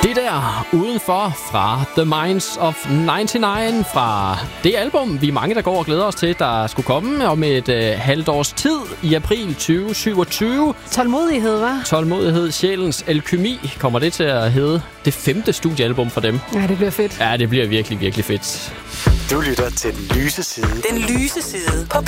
Det der udenfor fra The Minds of 99 fra det album, vi er mange, der går og glæder os til, der skulle komme om et halvt års tid i april 2027. Tålmodighed, hva'? Tålmodighed, sjælens alkymi kommer det til at hedde. Det 5. studiealbum for dem. Ja, det bliver fedt. Ja, det bliver virkelig, virkelig fedt. Du lytter til Den Lyse Side. Den Lyse Side på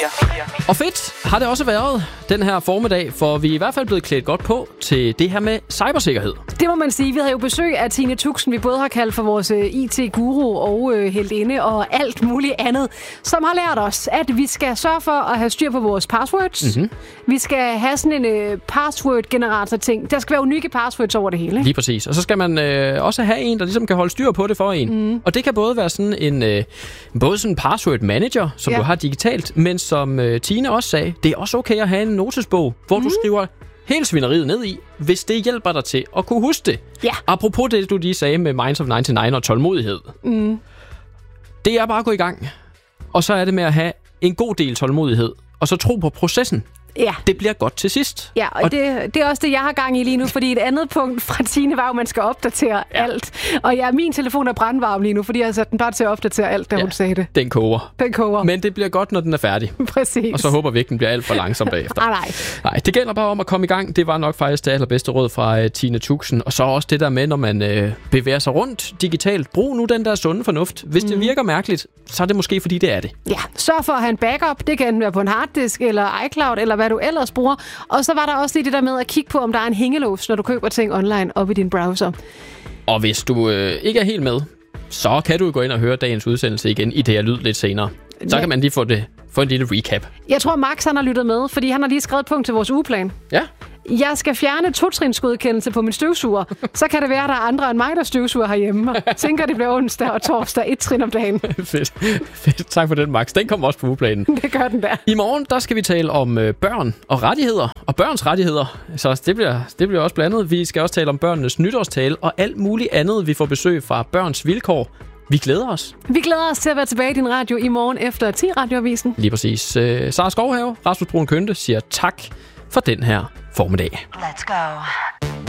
P4. Og fedt har det også været den her formiddag, for vi er i hvert fald blevet klædt godt på til det her med cybersikkerhed. Det må man sige. Vi havde jo besøg af Tine Tuxen, vi både har kaldt for vores IT-guru og heltinde og alt muligt andet, som har lært os, at vi skal sørge for at have styr på vores passwords. Mm-hmm. Vi skal have sådan en password-generator-ting. Der skal være unikke passwords over det hele. Lige præcis. Og så skal man også have en, der ligesom kan holde styr på det for en. Mm. Og det kan både være sådan en både sådan en password manager, som du har digitalt, men som Tine også sagde, det er også okay at have en notesbog, hvor du skriver hele svineriet ned i, hvis det hjælper dig til at kunne huske det. Ja. Apropos det, du lige sagde med Minds of 99 og tålmodighed. Mm. Det er bare at gå i gang. Og så er det med at have en god del tålmodighed, og så tro på processen. Ja. Det bliver godt til sidst. Ja, og det er også det, jeg har gang i lige nu, fordi et andet punkt fra Tine var jo, at man skal opdatere alt. Og min telefon er brandvarm lige nu, fordi jeg har sat den bare til at opdatere alt, da hun sagde det. Den koger. Den koger. Men det bliver godt, når den er færdig. Præcis. Og så håber vi ikke, den bliver alt for langsom bagefter. Nej, det gælder bare om at komme i gang. Det var nok faktisk det allerbedste råd fra Tine Tuxen. Og så også det der med, når man bevæger sig rundt digitalt. Brug nu den der sunde fornuft. Hvis det virker mærkeligt, så er det måske, fordi det er det. Ja, sørg for at have en backup. Det kan enten være på en harddisk eller iCloud, eller hvad du ellers bruger. Og så var der også lige det der med at kigge på, om der er en hængelås, når du køber ting online op i din browser. Og hvis du ikke er helt med, så kan du gå ind og høre dagens udsendelse igen i det her lyd lidt senere. Så kan man lige få en lille recap. Jeg tror, Max han har lyttet med, fordi han har lige skrevet et punkt til vores ugeplan. Ja. Jeg skal fjerne 2-trinsgodkendelse på min støvsuger. Så kan det være, at der er andre end mig, der støvsuger herhjemme. Jeg tænker, det bliver onsdag og torsdag 1 trin om dagen. Fedt. Tak for den, Max. Den kommer også på ugeplanen. Det gør den der. I morgen, der skal vi tale om børn og rettigheder. Og børns rettigheder. Så det bliver også blandet. Vi skal også tale om børnenes nytårstale og alt muligt andet. Vi får besøg fra Børns Vilkår. Vi glæder os. Vi glæder os til at være tilbage i din radio i morgen efter 10 radioavisen. Lige præcis. Sara Skovhave, Rasmus Brun Kønte siger tak for den her formiddag. Let's go.